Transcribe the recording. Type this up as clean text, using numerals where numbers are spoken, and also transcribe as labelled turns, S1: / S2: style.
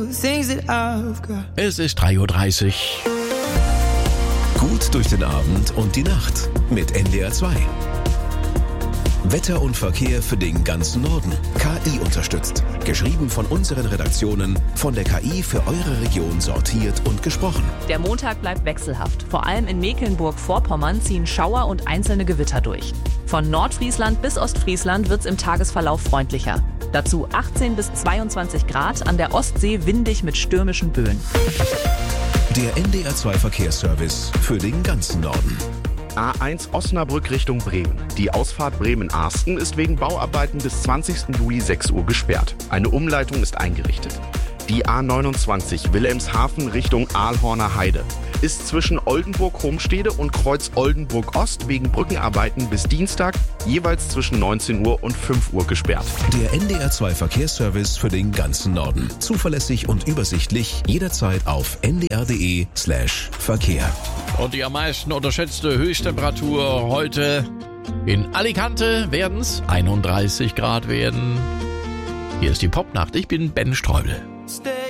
S1: all the things that I've got.
S2: Es ist 3:30 Uhr.
S3: Gut durch den Abend und die Nacht mit NDR 2. Wetter und Verkehr für den ganzen Norden. KI unterstützt. Geschrieben von unseren Redaktionen, von der KI für eure Region sortiert und gesprochen.
S4: Der Montag bleibt wechselhaft. Vor allem in Mecklenburg-Vorpommern ziehen Schauer und einzelne Gewitter durch. Von Nordfriesland bis Ostfriesland wird's im Tagesverlauf freundlicher. Dazu 18 bis 22 Grad, an der Ostsee windig mit stürmischen Böen.
S3: Der NDR 2 Verkehrsservice für den ganzen Norden.
S5: A1 Osnabrück Richtung Bremen. Die Ausfahrt Bremen-Arsten ist wegen Bauarbeiten bis 20. Juli 6 Uhr gesperrt. Eine Umleitung ist eingerichtet. Die A29 Wilhelmshaven Richtung Aalhorner Heide ist zwischen Oldenburg-Homstede und Kreuz Oldenburg-Ost wegen Brückenarbeiten bis Dienstag jeweils zwischen 19 Uhr und 5 Uhr gesperrt.
S3: Der NDR 2 Verkehrsservice für den ganzen Norden. Zuverlässig und übersichtlich jederzeit auf ndr.de/Verkehr.
S2: Und die am meisten unterschätzte Höchsttemperatur heute in Alicante werden es 31 Grad werden. Hier ist die Popnacht. Ich bin Ben Streubel.
S1: Stay